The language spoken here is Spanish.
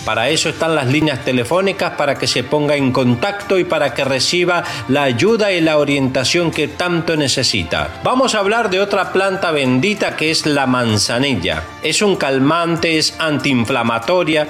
Para eso están las líneas telefónicas, para que se ponga en contacto y para que reciba la ayuda y la orientación que tanto necesita. Vamos a hablar de otra planta bendita que es la manzanilla. Es un calmante, es antiinflamatoria